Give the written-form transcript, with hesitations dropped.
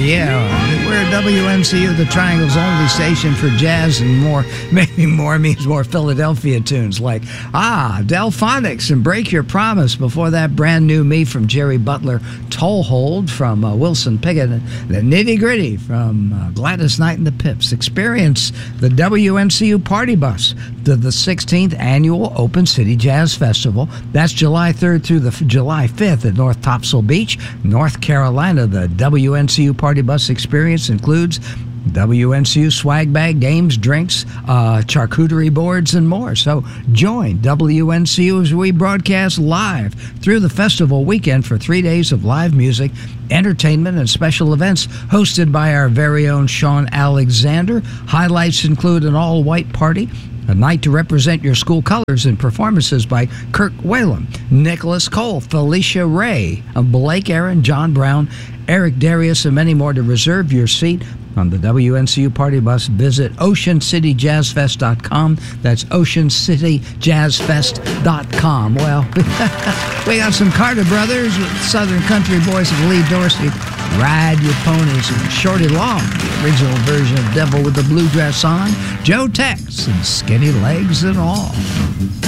Yeah, we're WNCU, the Triangle's only station for jazz and more. Maybe more means more Philadelphia tunes like, Delphonics and Break Your Promise. Before that, Brand New Me from Jerry Butler, Toehold from Wilson Pickett, and The Nitty Gritty from Gladys Knight and the Pips. Experience the WNCU Party Bus to the 16th Annual Open City Jazz Festival. That's July 3rd through the July 5th at North Topsail Beach, North Carolina. The WNCU Party Bus experience includes WNCU swag bag, games, drinks, charcuterie boards, and more. So join WNCU as we broadcast live through the festival weekend for 3 days of live music, entertainment, and special events hosted by our very own Sean Alexander. Highlights include an all-white party, a night to represent your school colors, and performances by Kirk Whalum, Nicholas Cole, Felicia Ray, Blake Aaron, John Brown, Eric Darius, and many more. To reserve your seat on the WNCU Party Bus, visit OceanCityJazzFest.com. That's OceanCityJazzFest.com. Well, we got some Carter Brothers with Southern Country Boys of Lee Dorsey, Ride Your Ponies, and Shorty Long, the original version of Devil with the Blue Dress On, Joe Tex, and Skinny Legs and All.